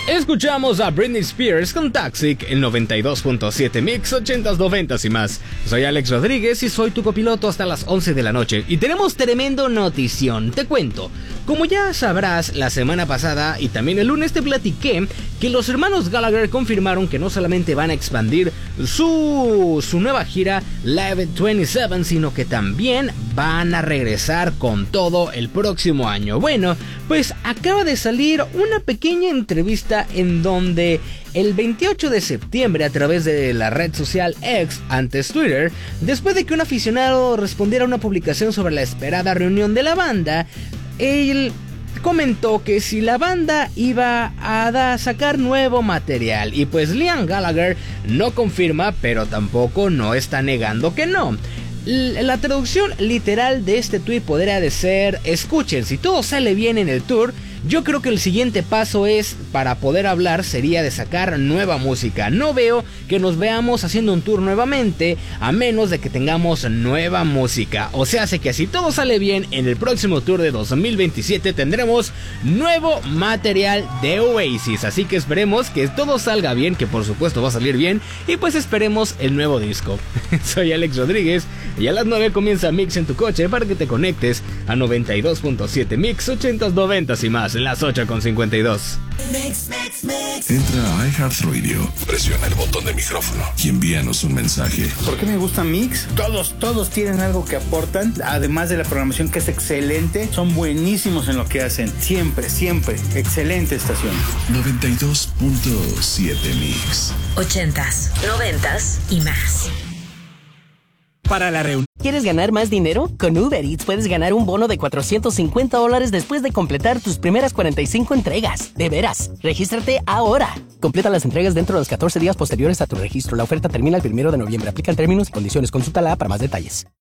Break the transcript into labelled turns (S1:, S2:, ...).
S1: Escuchamos a Britney Spears con Toxic en 92.7 Mix 80s, 90s y más. Soy Alex Rodríguez y soy tu copiloto hasta las 11 de la noche. Y tenemos tremendo notición, te cuento. Como ya sabrás, la semana pasada y también el lunes te platiqué que los hermanos Gallagher confirmaron que no solamente van a expandir su nueva gira Live 27, sino que también van a regresar con todo el próximo año. Bueno, pues acaba de salir una pequeña entrevista en donde el 28 de septiembre, a través de la red social X, antes Twitter, después de que un aficionado respondiera a una publicación sobre la esperada reunión de la banda, él comentó que si la banda iba a sacar nuevo material, y pues Liam Gallagher no confirma, pero tampoco no está negando que no. La traducción literal de este tweet podría de ser: escuchen, si todo sale bien en el tour, yo creo que el siguiente paso es, para poder hablar, sería de sacar nueva música. No veo que nos veamos haciendo un tour nuevamente, a menos de que tengamos nueva música. O sea, hace que si todo sale bien, en el próximo tour de 2027 tendremos nuevo material de Oasis. Así que esperemos que todo salga bien, que por supuesto va a salir bien, y pues esperemos el nuevo disco. Soy Alex Rodríguez y a las 9 comienza Mix en tu coche para que te conectes a 92.7 Mix 80s, 90s y más. En las 8:52.
S2: Entra a iHeartRadio, presiona el botón de micrófono y envíanos un mensaje.
S3: ¿Por qué me gusta Mix? Todos tienen algo que aportan, además de la programación que es excelente. Son buenísimos en lo que hacen, siempre, excelente estación.
S2: 92.7 Mix
S4: 80s, 90s y más.
S5: Para la reunión. ¿Quieres ganar más dinero? Con Uber Eats puedes ganar un bono de $450 después de completar tus primeras 45 entregas. De veras, regístrate ahora. Completa las entregas dentro de los 14 días posteriores a tu registro. La oferta termina el 1 de noviembre. Aplican términos y condiciones. Consúltala para más detalles.